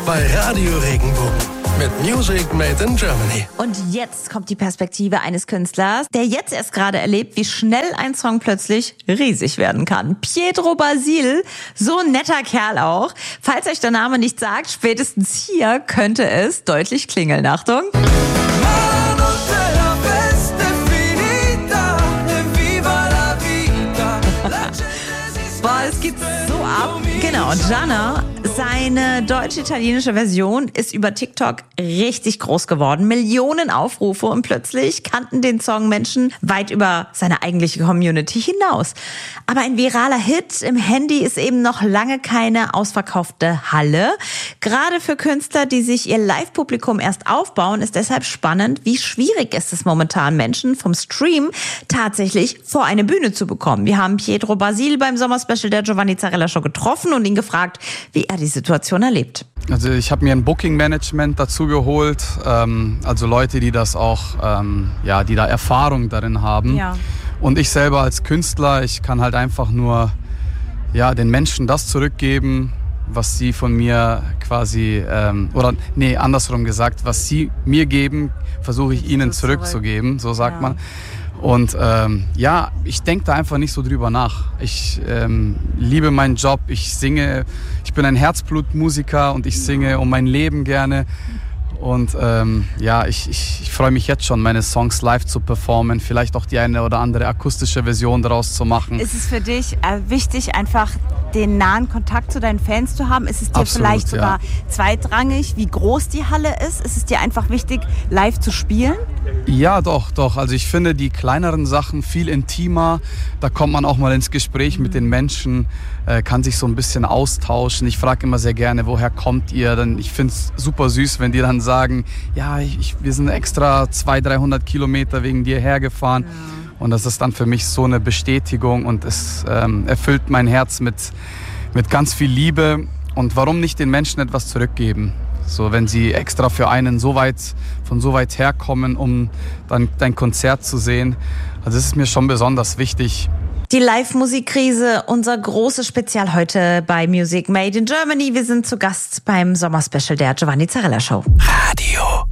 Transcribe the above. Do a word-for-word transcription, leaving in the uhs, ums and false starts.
bei Radio Regenbogen mit Music Made in Germany. Und jetzt kommt die Perspektive eines Künstlers, der jetzt erst gerade erlebt, wie schnell ein Song plötzlich riesig werden kann. Pietro Basil, so ein netter Kerl auch. Falls euch der Name nicht sagt, spätestens hier könnte es deutlich klingeln. Achtung. Boah, es geht so ab. Genau, Gianna, seine deutsch-italienische Version ist über TikTok richtig groß geworden. Millionen Aufrufe und plötzlich kannten den Song Menschen weit über seine eigentliche Community hinaus. Aber ein viraler Hit im Handy ist eben noch lange keine ausverkaufte Halle. Gerade für Künstler, die sich ihr Live-Publikum erst aufbauen, ist deshalb spannend, wie schwierig ist es momentan, Menschen vom Stream tatsächlich vor eine Bühne zu bekommen. Wir haben Pietro Basil beim Sommerspecial der Giovanni Zarella Show getroffen und ihn gefragt, wie er die Situation erlebt. Also ich habe mir ein Booking-Management dazu geholt, ähm, also Leute, die das auch, ähm, ja, die da Erfahrung darin haben. Ja. Und ich selber als Künstler, ich kann halt einfach nur, ja, den Menschen das zurückgeben, was sie von mir quasi, ähm, oder nee, andersrum gesagt, was sie mir geben, versuche ich ihnen zurückzugeben, so sagt ja. man. Und ähm, ja, ich denke da einfach nicht so drüber nach. Ich ähm, liebe meinen Job, ich singe, ich bin ein Herzblutmusiker und ich singe um mein Leben gerne. Und ähm, ja, ich, ich, ich freue mich jetzt schon, meine Songs live zu performen, vielleicht auch die eine oder andere akustische Version daraus zu machen. Ist es für dich äh, wichtig, einfach den nahen Kontakt zu deinen Fans zu haben? Ist es dir Absolut, vielleicht sogar ja. zweitrangig, wie groß die Halle ist? Ist es dir einfach wichtig, live zu spielen? Ja, doch, doch. Also ich finde die kleineren Sachen viel intimer. Da kommt man auch mal ins Gespräch mhm. mit den Menschen, äh, kann sich so ein bisschen austauschen. Ich frage immer sehr gerne, woher kommt ihr? Denn ich finde es super süß, wenn die dann sagen, ja, ich, ich, wir sind extra zweihundert, dreihundert Kilometer wegen dir hergefahren. Ja. Und das ist dann für mich so eine Bestätigung und es ähm, erfüllt mein Herz mit, mit ganz viel Liebe. Und warum nicht den Menschen etwas zurückgeben? So, wenn sie extra für einen so weit, von so weit herkommen, um dann dein Konzert zu sehen. Also das ist mir schon besonders wichtig. Die Live-Musikkrise, unser großes Spezial heute bei Music Made in Germany. Wir sind zu Gast beim Sommerspecial der Giovanni Zarella Show. Radio